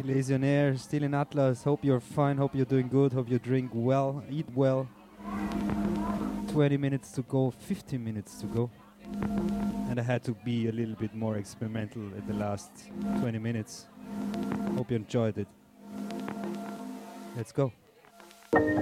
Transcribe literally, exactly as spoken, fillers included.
Legionnaire, still in Atlas. Hope you're fine. Hope you're doing good. Hope you drink well, eat well. twenty minutes to go, fifteen minutes to go. And I had to be a little bit more experimental at the last twenty minutes. Hope you enjoyed it. Let's go.